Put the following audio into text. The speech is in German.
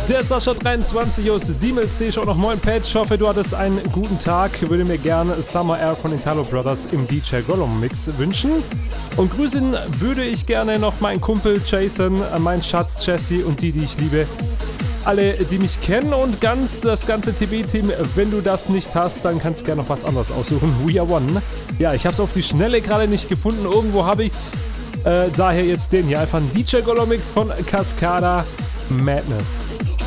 Der Sascha23 aus DMLC schaut noch moin Page. Ich hoffe, du hattest einen guten Tag. Ich würde mir gerne Summer Air von Italo Brothers im DJ Gollum Mix wünschen. Und grüßen würde ich gerne noch meinen Kumpel Jason, meinen Schatz Jesse und die ich liebe. Alle, die mich kennen und das ganze TB-Team. Wenn du das nicht hast, dann kannst du gerne noch was anderes aussuchen. We are one. Ja, ich habe es auf die Schnelle gerade nicht gefunden. Irgendwo habe ich es. Daher jetzt den hier. Einfach ein DJ Gollum Mix von Cascada Madness.